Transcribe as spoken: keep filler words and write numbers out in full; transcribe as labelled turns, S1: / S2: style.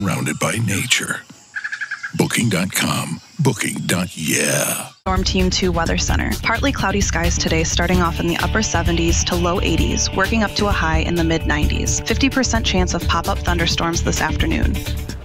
S1: Surrounded by nature. Booking dot com. Booking. Yeah.
S2: Storm Team two Weather Center. Partly cloudy skies today, starting off in the upper seventies to low eighties, working up to a high in the mid nineties. fifty percent chance of pop-up thunderstorms this afternoon.